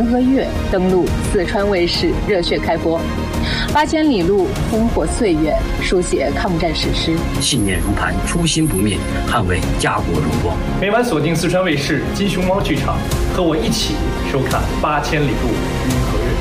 银河月登陆四川卫视，热血开播。8000里路，烽火岁月，书写抗战史诗。 信念如磐，初心不灭，捍卫家国荣光。 每晚锁定四川卫视金熊猫剧场，和我一起收看8000里路银河月。